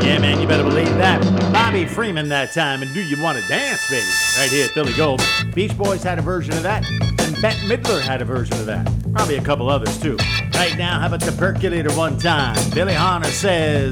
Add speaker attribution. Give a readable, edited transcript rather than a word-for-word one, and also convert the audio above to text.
Speaker 1: Yeah, man, you better believe that. Bobby Freeman that time, and Do You Want to Dance, baby? Right here at Philly Gold. Beach Boys had a version of that, and Bette Midler had a version of that. Probably a couple others, too. Right now, how about the Percolator one time? Billy Honor says,